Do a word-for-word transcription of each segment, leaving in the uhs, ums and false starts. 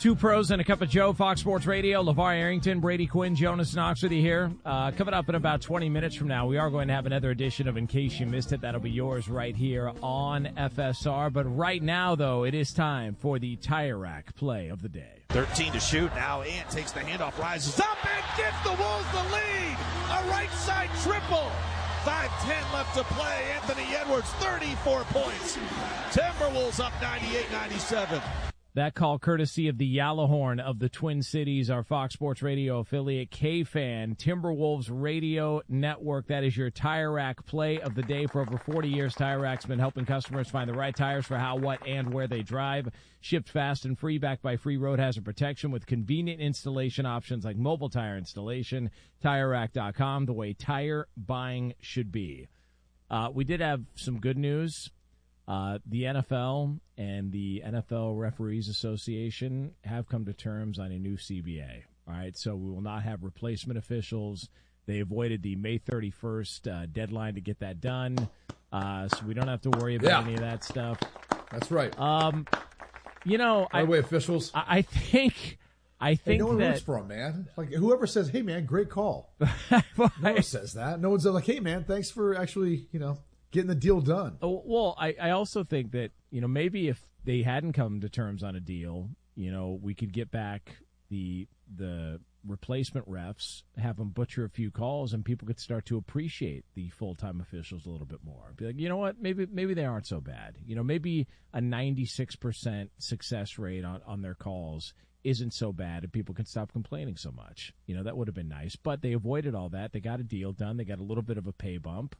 Two pros and a cup of Joe, Fox Sports Radio. LeVar Arrington, Brady Quinn, Jonas Knox with you here. Uh, coming up in about twenty minutes from now, we are going to have another edition of In Case You Missed It. That'll be yours right here on F S R. But right now, though, it is time for the Tire Rack play of the day. thirteen to shoot. Now Ant takes the handoff, rises up, and gives the Wolves the lead. A right side triple. five ten left to play. Anthony Edwards, thirty-four points. Timberwolves up ninety-eight ninety-seven. That call courtesy of the Yellowhorn of the Twin Cities, our Fox Sports Radio affiliate, K-Fan, Timberwolves Radio Network. That is your Tire Rack play of the day. For over forty years, Tire Rack's been helping customers find the right tires for how, what, and where they drive. Shipped fast and free, backed by free road hazard protection with convenient installation options like mobile tire installation. Tire Rack dot com, the way tire buying should be. Uh, we did have some good news. Uh, the N F L and the N F L Referees Association have come to terms on a new C B A. All right, so we will not have replacement officials. They avoided the May thirty-first uh, deadline to get that done, uh, so we don't have to worry about yeah. any of that stuff. That's right. Um, you know, by the way, officials, I, I think, I think hey, no one that roots for them, man. Like whoever says, "Hey, man, great call," well, no one says that. No one's like, "Hey, man, thanks for actually, you know." Getting the deal done. Oh, well, I, I also think that, you know, maybe if they hadn't come to terms on a deal, you know, we could get back the the replacement refs, have them butcher a few calls, and people could start to appreciate the full-time officials a little bit more. Be like, you know what, maybe maybe they aren't so bad. You know, maybe a ninety-six percent success rate on, on their calls isn't so bad, and people can stop complaining so much. You know, that would have been nice. But they avoided all that. They got a deal done. They got a little bit of a pay bump.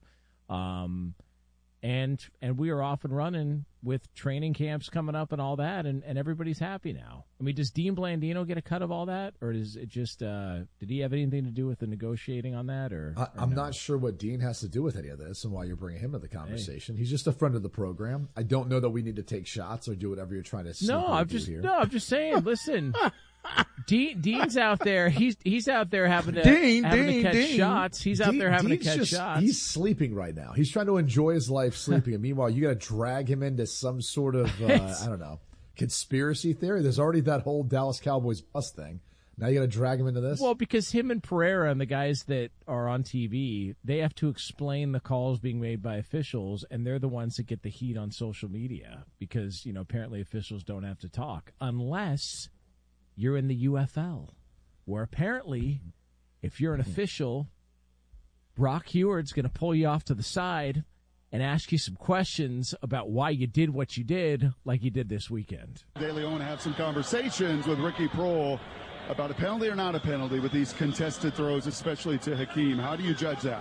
Um, and and we are off and running with training camps coming up and all that, and, and everybody's happy now. I mean, does Dean Blandino get a cut of all that, or is it just uh, did he have anything to do with the negotiating on that? Or, I, or I'm no? not sure what Dean has to do with any of this and why you're bringing him to the conversation. Hey. He's just a friend of the program. I don't know that we need to take shots or do whatever you're trying to. No, I'm just here. no, I'm just saying. Listen. Dean, Dean's out there. He's he's out there having to Dean, having Dean, to catch Dean. shots. He's out Dean, there having Dean's to catch just, shots. He's sleeping right now. He's trying to enjoy his life sleeping. And meanwhile, you got to drag him into some sort of uh, I don't know conspiracy theory. There's already that whole Dallas Cowboys bus thing. Now you got to drag him into this. Well, because him and Pereira and the guys that are on T V, they have to explain the calls being made by officials, and they're the ones that get the heat on social media because you know apparently officials don't have to talk unless you're in the U F L, where apparently if you're an official, Brock Heward's going to pull you off to the side and ask you some questions about why you did what you did, like you did this weekend. De Leon have some conversations with Ricky Prohl about a penalty or not a penalty with these contested throws, especially to Hakeem. How do you judge that?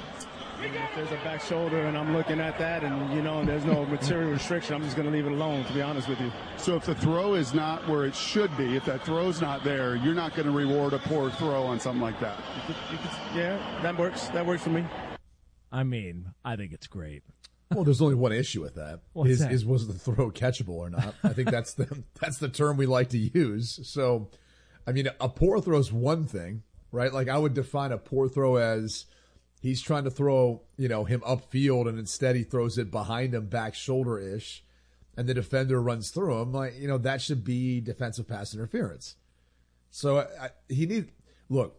If there's a back shoulder and I'm looking at that and, you know, there's no material restriction, I'm just going to leave it alone, to be honest with you. So if the throw is not where it should be, if that throw's not there, you're not going to reward a poor throw on something like that? You could, you could, yeah, that works. That works for me. I mean, I think it's great. Well, there's only one issue with that. What's is, that? is was the throw catchable or not? I think that's the that's the term we like to use. So, I mean, a poor throw is one thing, right? Like I would define a poor throw as he's trying to throw, you know, him upfield and instead he throws it behind him, back shoulder-ish, and the defender runs through him. Like, you know, that should be defensive pass interference. So I, he need look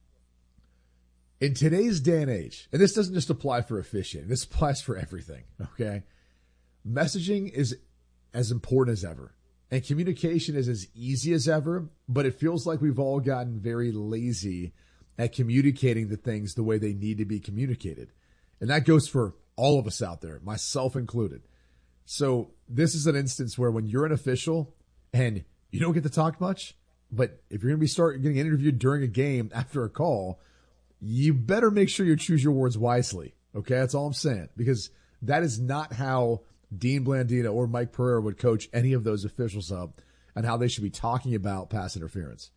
in today's day and age, and this doesn't just apply for officiating. This applies for everything. Okay, messaging is as important as ever, and communication is as easy as ever. But it feels like we've all gotten very lazy at communicating the things the way they need to be communicated. And that goes for all of us out there, myself included. So this is an instance where when you're an official and you don't get to talk much, but if you're going to be start getting interviewed during a game after a call, you better make sure you choose your words wisely. Okay, that's all I'm saying. Because that is not how Dean Blandino or Mike Pereira would coach any of those officials up and how they should be talking about pass interference.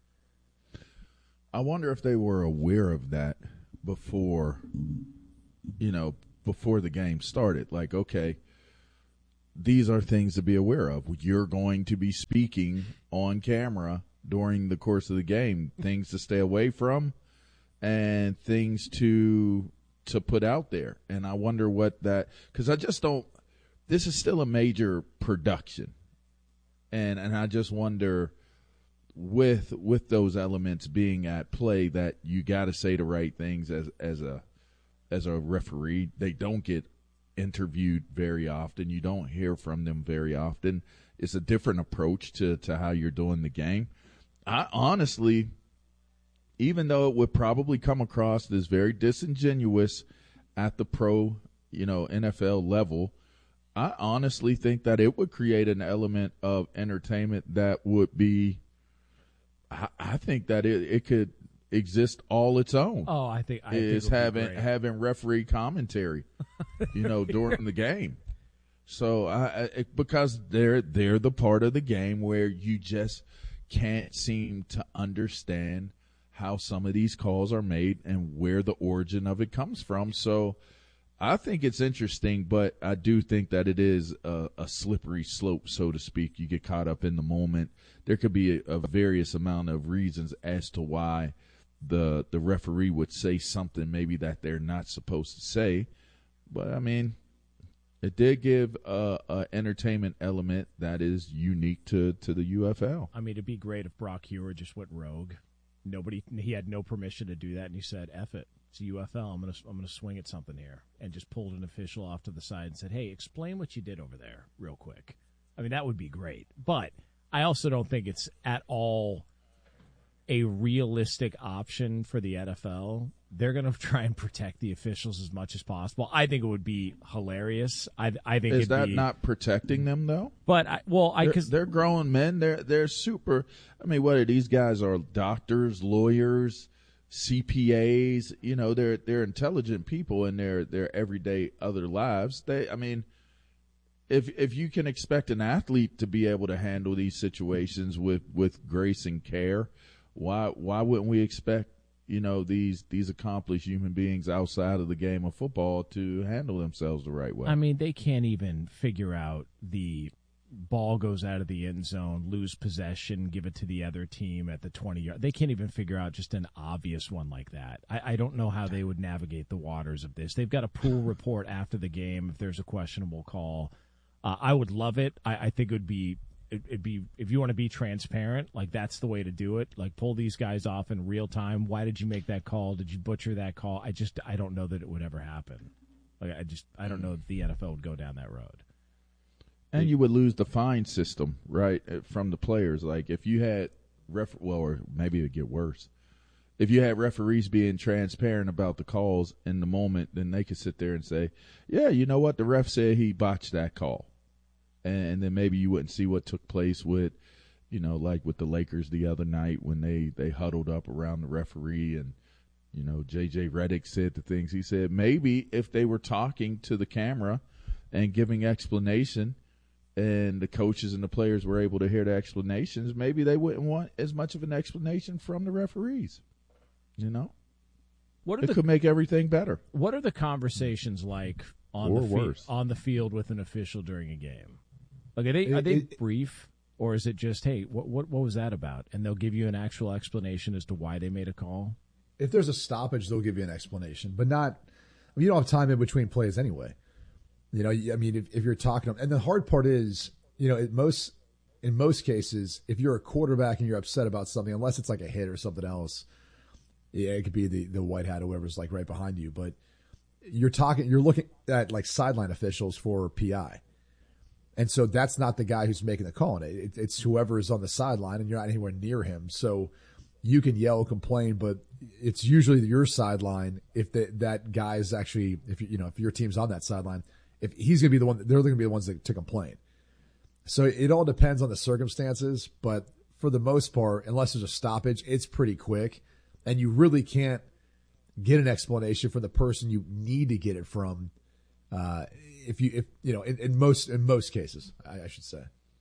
I wonder if they were aware of that before, you know, before the game started. Like, okay, these are things to be aware of. You're going to be speaking on camera during the course of the game, things to stay away from and things to to put out there. And I wonder what that – because I just don't – this is still a major production. And, and I just wonder – with with those elements being at play, that you got to say the right things as as a as a referee. They don't get interviewed very often. You don't hear from them very often. It's a different approach to, to how you're doing the game. I honestly, even though it would probably come across as very disingenuous at the pro, you know, N F L level, I honestly think that it would create an element of entertainment that would be, I, I think that it, it could exist all its own. Oh, I think I is think having having referee commentary, you know, during the game. So I, I because they're they're the part of the game where you just can't seem to understand how some of these calls are made and where the origin of it comes from. So I think it's interesting, but I do think that it is a, a slippery slope, so to speak. You get caught up in the moment. There could be a, a various amount of reasons as to why the the referee would say something maybe that they're not supposed to say. But, I mean, it did give a, a entertainment element that is unique to, to the U F L. I mean, it'd be great if Brock Huer just went rogue. Nobody, he had no permission to do that, and he said, F it. It's a U F L. I'm going to I'm going to swing at something here, and just pulled an official off to the side and said, hey, explain what you did over there real quick. I mean, that would be great. But I also don't think it's at all a realistic option for the N F L. They're going to try and protect the officials as much as possible. I think it would be hilarious. I I think is it'd that be, not protecting them though? But I, well, I because they're, they're grown men. They're they're super. I mean, what are these guys? Are doctors, lawyers, C P As? You know, they're they're intelligent people in their their everyday other lives. They, I mean, if if you can expect an athlete to be able to handle these situations with with grace and care, why why wouldn't we expect, you know, these these accomplished human beings outside of the game of football to handle themselves the right way? I mean, they can't even figure out the ball goes out of the end zone, lose possession, give it to the other team at the twenty yard. They can't even figure out just an obvious one like that. I, I don't know how they would navigate the waters of this. They've got a pool report after the game if there's a questionable call. Uh, I would love it. I, I think it would be it, it'd be if you want to be transparent, like that's the way to do it. Like pull these guys off in real time. Why did you make that call? Did you butcher that call? I just I don't know that it would ever happen. Like I just I don't know that the N F L would go down that road. And you would lose the fine system, right, from the players. Like if you had ref, well, or maybe it would get worse. If you had referees being transparent about the calls in the moment, then they could sit there and say, yeah, you know what, the ref said he botched that call. And, and then maybe you wouldn't see what took place with, you know, like with the Lakers the other night when they, they huddled up around the referee and, you know, J J Redick said the things he said. Maybe if they were talking to the camera and giving explanation, and the coaches and the players were able to hear the explanations, maybe they wouldn't want as much of an explanation from the referees. You know, what are it the, could make everything better. What are the conversations like on or the worse fi- on the field with an official during a game? Like, are they are It- they it- brief, or is it just, hey, what what what was that about? And they'll give you an actual explanation as to why they made a call. If there's a stoppage, they'll give you an explanation, but not. I mean, you don't have time in between plays anyway. You know, I mean, if, if you're talking, and the hard part is, you know, it most in most cases, if you're a quarterback and you're upset about something, unless it's like a hit or something else, yeah, it could be the the white hat or whoever's like right behind you. But you're talking, you're looking at like sideline officials for P I, and so that's not the guy who's making the call. It, it's whoever is on the sideline, and you're not anywhere near him. So you can yell, complain, but it's usually your sideline if the, that guy is actually, if you, you know, if your team's on that sideline. If he's going to be the one, they're going to be the ones that, to complain. So it all depends on the circumstances, but for the most part, unless there's a stoppage, it's pretty quick, and you really can't get an explanation from the person you need to get it from. Uh, if you, if you know, in, in most in most cases, I, I should say.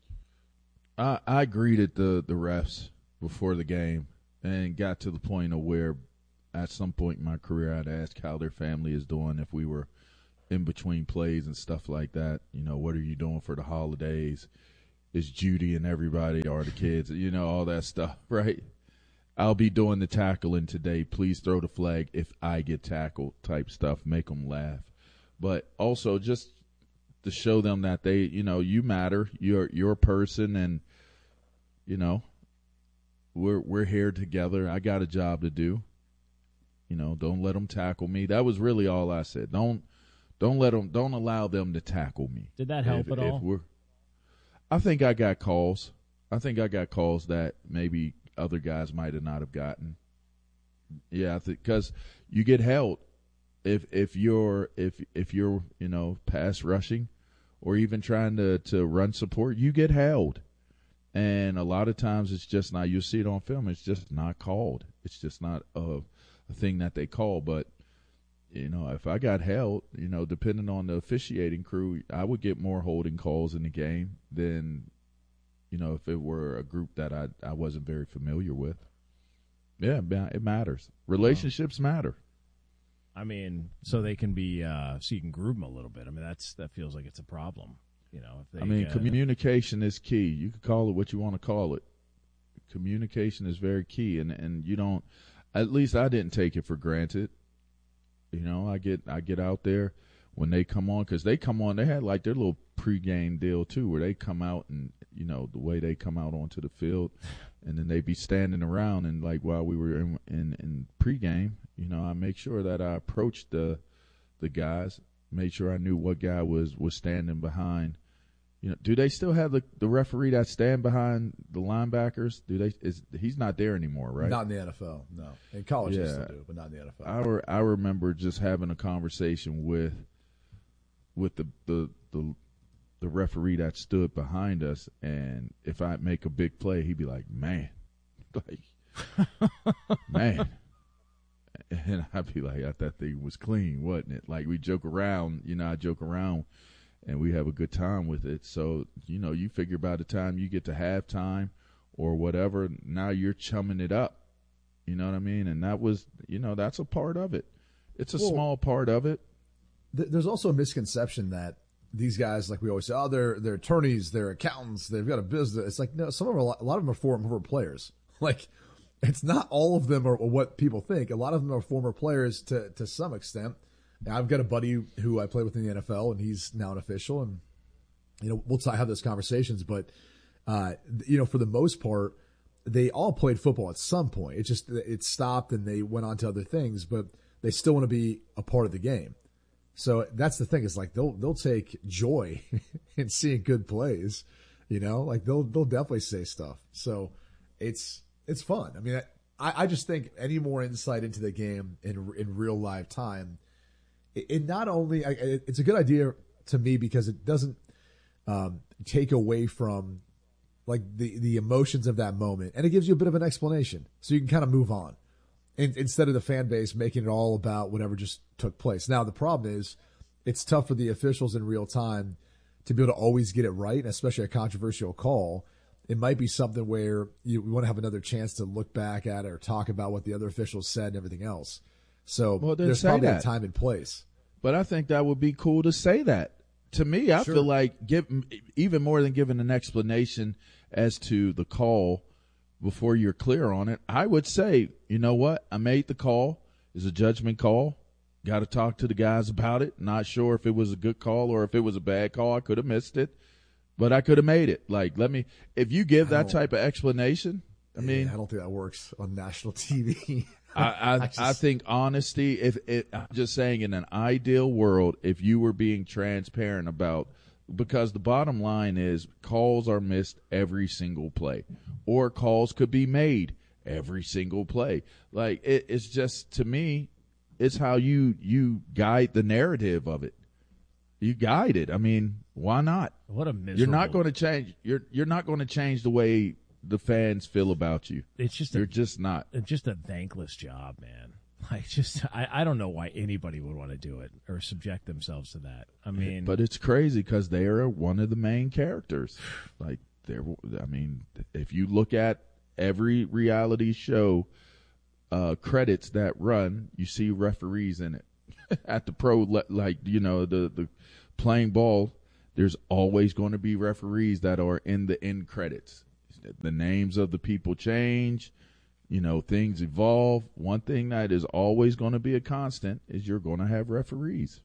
I, I greeted the the refs before the game and got to the point of where, at some point in my career, I'd ask how their family is doing if we were in between plays and stuff like that. You know, what are you doing for the holidays? Is Judy and everybody, are the kids, you know, all that stuff, right? I'll be doing the tackling today. Please throw the flag if I get tackled type stuff. Make them laugh. But also just to show them that they, you know, you matter. You're, you're a person, and, you know, we're we're here together. I got a job to do. You know, don't let them tackle me. That was really all I said. Don't don't let them. Don't allow them to tackle me. Did that help if, at all? If we're, I think I got calls. I think I got calls that maybe other guys might have not have gotten. Yeah, because you get held if if you're if if you're you know pass rushing or even trying to to run support, you get held. And a lot of times it's just not, you see it on film, it's just not called. It's just not a, a thing that they call. But, you know, if I got held, you know, depending on the officiating crew, I would get more holding calls in the game than, you know, if it were a group that I, I wasn't very familiar with. Yeah, it matters. Relationships matter. I mean, so they can be, uh, so you can groove them a little bit. I mean, that's that feels like it's a problem. You know, if they I mean, get, communication is key. You can call it what you want to call it. Communication is very key, and, and you don't. At least I didn't take it for granted. You know, I get I get out there when they come on, because they come on. They had like their little pregame deal too, where they come out and you know the way they come out onto the field, and then they be standing around and like while we were in in, in pregame, you know, I make sure that I approached the the guys, made sure I knew what guy was was standing behind. You know, do they still have the, the referee that stand behind the linebackers? Do they? Is he's not there anymore, right? Not in the N F L, no. In college, yeah. they still do, but not in the N F L. I, re, I remember just having a conversation with with the, the the the referee that stood behind us, and if I make a big play, he'd be like, "Man, like, man," and I'd be like, "I thought that thing was clean, wasn't it?" Like we joke around, you know, I joke around. And we have a good time with it. So, you know, you figure by the time you get to halftime or whatever, now you're chumming it up. You know what I mean? And that was, you know, that's a part of it. It's a well, small part of it. Th- there's also a misconception that these guys, like we always say, oh, they're, they're attorneys, they're accountants, they've got a business. It's like, no, some of them are, a lot of them are former players. Like, it's not all of them are what people think. A lot of them are former players to, to some extent. I've got a buddy who I played with in the N F L, and he's now an official, and you know we'll t- have those conversations. But uh, you know, for the most part, they all played football at some point. It just it stopped, and they went on to other things. But they still want to be a part of the game. So that's the thing. Is like they'll they'll take joy in seeing good plays. You know, like they'll they'll definitely say stuff. So it's it's fun. I mean, I I just think any more insight into the game in in real live time. It not only it's a good idea to me because it doesn't um, take away from like the, the emotions of that moment, and it gives you a bit of an explanation, so you can kind of move on, and, instead of the fan base making it all about whatever just took place. Now the problem is it's tough for the officials in real time to be able to always get it right, and especially a controversial call. It might be something where you want to have another chance to look back at it or talk about what the other officials said and everything else. So well, there's probably that. a time and place. But I think that would be cool to say that. To me, I sure. feel like give, even more than giving an explanation as to the call before you're clear on it, I would say, you know what? I made the call. It's a judgment call. Got to talk to the guys about it. Not sure if it was a good call or if it was a bad call. I could have missed it, but I could have made it. Like, let me, if you give that type of explanation, I yeah, mean, I don't think that works on national T V. I I, I, just, I think honesty. If it, I'm just saying, in an ideal world, if you were being transparent about, because the bottom line is calls are missed every single play, or calls could be made every single play. Like it, it's just, to me, it's how you you guide the narrative of it. You guide it. I mean, why not? What a miserable. You're not going to change. You're you're not going to change the way the fans feel about you. It's just you're a, just not. It's just a thankless job, man. Like, just I, I don't know why anybody would want to do it or subject themselves to that. I mean, but it's crazy because they are one of the main characters. Like they're, I mean, if you look at every reality show uh, credits that run, you see referees in it. At the pro, like you know, the the playing ball, there's always going to be referees that are in the end credits. The names of the people change, you know, things evolve. One thing that is always going to be a constant is you're going to have referees.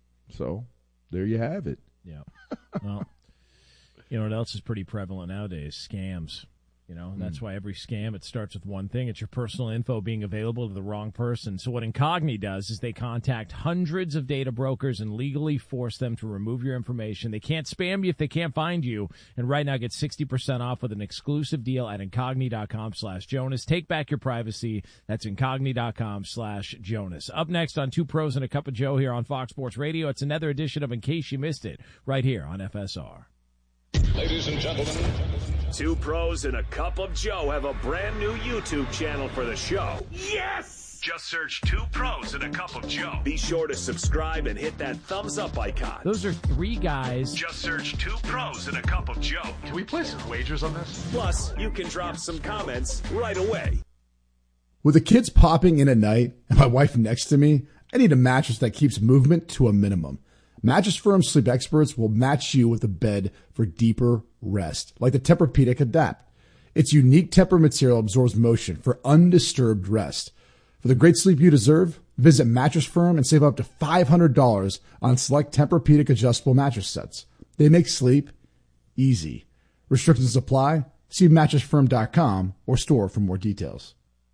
So there you have it. Yeah. Well, you know what else is pretty prevalent nowadays? Scams. You know, that's why every scam, it starts with one thing. It's your personal info being available to the wrong person. So what Incogni does is they contact hundreds of data brokers and legally force them to remove your information. They can't spam you if they can't find you. And right now, get sixty percent off with an exclusive deal at Incogni.com slash Jonas. Take back your privacy. That's Incogni.com slash Jonas. Up next on Two Pros and a Cup of Joe here on Fox Sports Radio, it's another edition of In Case You Missed It right here on F S R. Ladies and gentlemen, Two Pros and a Cup of Joe have a brand new YouTube channel for the show. Yes! Just search Two Pros and a Cup of Joe. Be sure to subscribe and hit that thumbs up icon. Those are three guys. Just search Two Pros and a Cup of Joe. Can we place some wagers on this? Plus, you can drop some comments right away. With the kids popping in at night and my wife next to me, I need a mattress that keeps movement to a minimum. Mattress Firm sleep experts will match you with a bed for deeper rest, like the Tempur-Pedic Adapt. Its unique Tempur material absorbs motion for undisturbed rest. For the great sleep you deserve, visit Mattress Firm and save up to five hundred dollars on select Tempur-Pedic adjustable mattress sets. They make sleep easy. Restrictions apply. See mattress firm dot com or store for more details.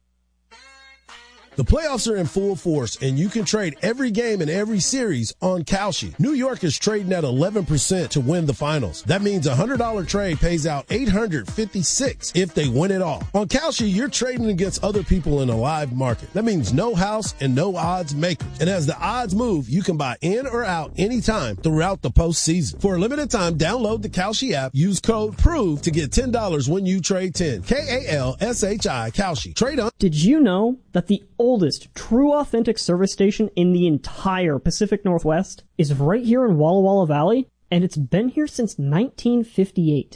The playoffs are in full force, and you can trade every game and every series on Kalshi. New York is trading at eleven percent to win the finals. That means a one hundred dollars trade pays out eight hundred fifty-six dollars if they win it all. On Kalshi, you're trading against other people in a live market. That means no house and no odds makers. And as the odds move, you can buy in or out anytime throughout the postseason. For a limited time, download the Kalshi app, use code PROVE to get ten dollars when you trade ten. K A L S H I, Kalshi. Trade on. Did you know that the oldest true authentic service station in the entire Pacific Northwest is right here in Walla Walla Valley, and it's been here since nineteen fifty-eight.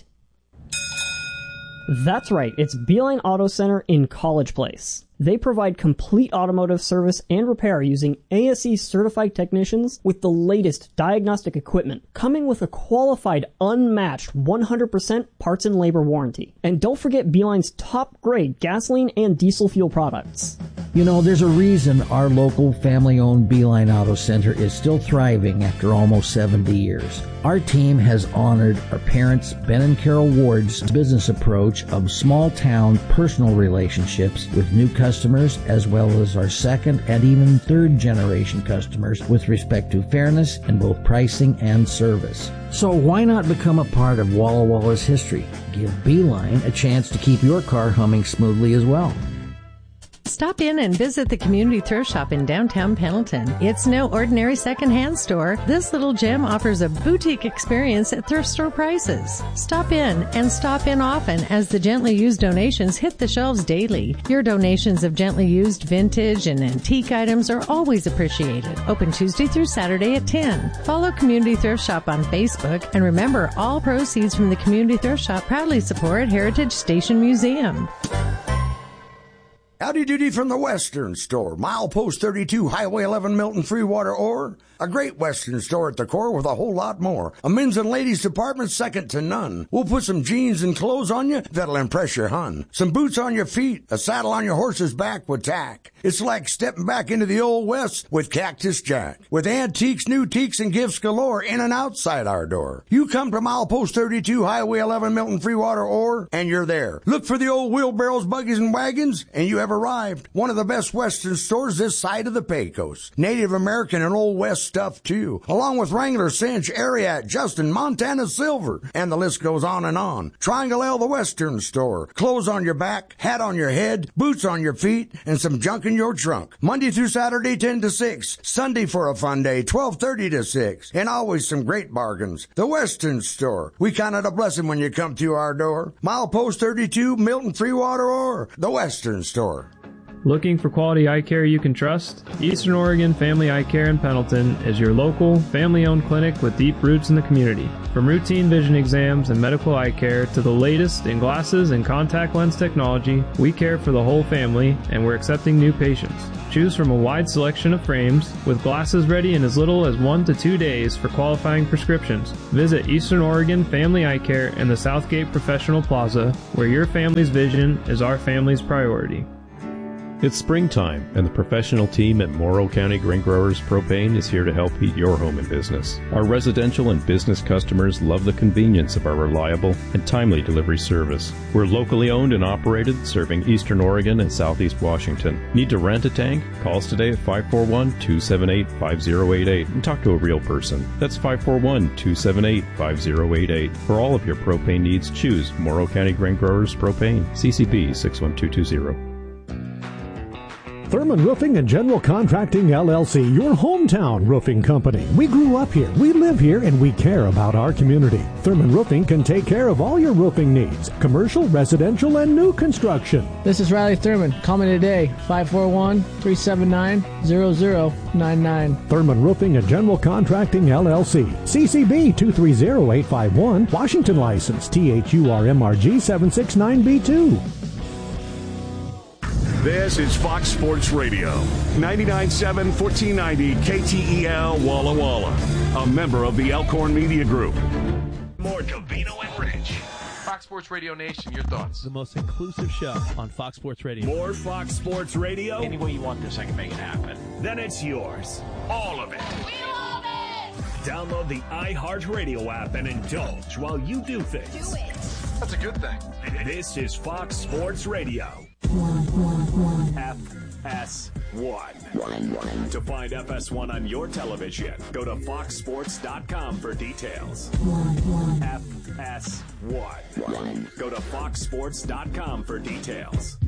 That's right, it's Beeline Auto Center in College Place. They provide complete automotive service and repair using A S E certified technicians with the latest diagnostic equipment, coming with a qualified, unmatched one hundred percent parts and labor warranty. And don't forget Beeline's top grade gasoline and diesel fuel products. You know, there's a reason our local family-owned Beeline Auto Center is still thriving after almost seventy years. Our team has honored our parents, Ben and Carol Ward's business approach of small-town personal relationships with new customers, as well as our second and even third-generation customers with respect to fairness in both pricing and service. So why not become a part of Walla Walla's history? Give Beeline a chance to keep your car humming smoothly as well. Stop in and visit the Community Thrift Shop in downtown Pendleton. It's no ordinary secondhand store. This little gem offers a boutique experience at thrift store prices. Stop in and stop in often as the gently used donations hit the shelves daily. Your donations of gently used vintage and antique items are always appreciated. Open Tuesday through Saturday at ten. Follow Community Thrift Shop on Facebook, and remember, all proceeds from the Community Thrift Shop proudly support Heritage Station Museum. Howdy doody from the Western Store, milepost thirty-two, Highway eleven, Milton, Freewater, or a great Western store at the core with a whole lot more. A men's and ladies department second to none. We'll put some jeans and clothes on you that'll impress your hun. Some boots on your feet, a saddle on your horse's back with tack. It's like stepping back into the old West with Cactus Jack. With antiques, new teaks, and gifts galore in and outside our door. You come to milepost thirty-two, Highway eleven, Milton, Freewater, or, and you're there. Look for the old wheelbarrows, buggies, and wagons, and you have arrived. One of the best Western stores this side of the Pecos. Native American and Old West stuff, too. Along with Wrangler, Cinch, Ariat, Justin, Montana Silver. And the list goes on and on. Triangle L, the Western Store. Clothes on your back, hat on your head, boots on your feet, and some junk in your trunk. Monday through Saturday, ten to six. Sunday for a fun day, twelve thirty to six. And always some great bargains. The Western Store. We count it a blessing when you come to our door. Milepost thirty-two, Milton, Freewater, or the Western Store. Looking for quality eye care you can trust? Eastern Oregon Family Eye Care in Pendleton is your local, family-owned clinic with deep roots in the community. From routine vision exams and medical eye care to the latest in glasses and contact lens technology, we care for the whole family, and we're accepting new patients. Choose from a wide selection of frames, with glasses ready in as little as one to two days for qualifying prescriptions. Visit Eastern Oregon Family Eye Care in the Southgate Professional Plaza, where your family's vision is our family's priority. It's springtime, and the professional team at Morrow County Grain Growers Propane is here to help heat your home and business. Our residential and business customers love the convenience of our reliable and timely delivery service. We're locally owned and operated, serving Eastern Oregon and Southeast Washington. Need to rent a tank? Call us today at five four one, two seven eight, five zero eight eight and talk to a real person. That's five four one, two seven eight, five zero eight eight. For all of your propane needs, choose Morrow County Grain Growers Propane, C C P six one two two zero. Thurman Roofing and General Contracting, L L C, your hometown roofing company. We grew up here, we live here, and we care about our community. Thurman Roofing can take care of all your roofing needs, commercial, residential, and new construction. This is Riley Thurman. Call me today, five four one, three seven nine, zero zero nine nine. Thurman Roofing and General Contracting, L L C, C C B two three zero eight five one, Washington license, T H U R M R G seven six nine B two. This is Fox Sports Radio, ninety-nine point seven, fourteen ninety K T E L Walla Walla, a member of the Elkhorn Media Group. More Covino and Rich. Fox Sports Radio Nation, your thoughts? The most inclusive show on Fox Sports Radio. More Fox Sports Radio? Any way you want this, I can make it happen. Then it's yours. All of it. We love it! Download the iHeartRadio app and indulge while you do things. Do it. That's a good thing. This is Fox Sports Radio. F S one. To find F S one on your television, go to fox sports dot com for details. F S one. Go to fox sports dot com for details.